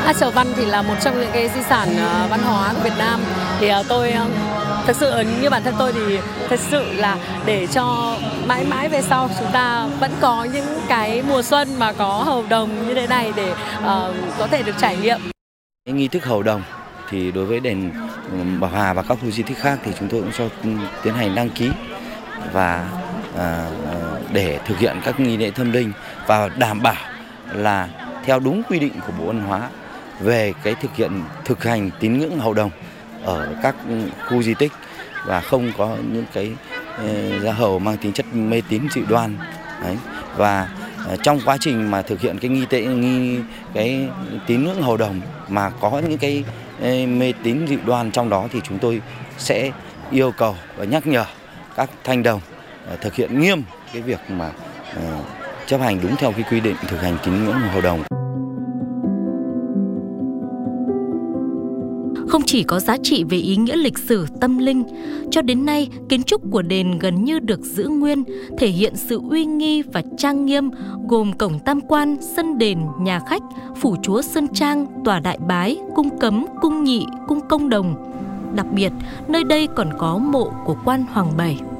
Hát chầu văn thì là một trong những cái di sản văn hóa của Việt Nam. Thì tôi thực sự như bản thân tôi thì thật sự là để cho mãi mãi về sau chúng ta vẫn có những cái mùa xuân mà có hầu đồng như thế này để có thể được trải nghiệm. Cái nghi thức hầu đồng thì đối với đền Bảo Hà và các khu di tích khác thì chúng tôi cũng cho tiến hành đăng ký và để thực hiện các nghi lễ tâm linh và đảm bảo là theo đúng quy định của Bộ Văn hóa về cái thực hành tín ngưỡng hầu đồng ở các khu di tích và không có những cái gia hầu mang tính chất mê tín dị đoan. Đấy. Và trong quá trình mà thực hiện cái tín ngưỡng hầu đồng mà có những cái mê tín dị đoan trong đó thì chúng tôi sẽ yêu cầu và nhắc nhở các thanh đồng thực hiện nghiêm cái việc mà chấp hành đúng theo cái quy định thực hành tín ngưỡng hầu đồng. Không chỉ có giá trị về ý nghĩa lịch sử tâm linh, cho đến nay kiến trúc của đền gần như được giữ nguyên, thể hiện sự uy nghi và trang nghiêm, gồm cổng tam quan, sân đền, nhà khách, phủ chúa Sơn Trang, tòa đại bái, cung cấm, cung nhị, cung công đồng. Đặc biệt, nơi đây còn có mộ của quan Hoàng Bảy.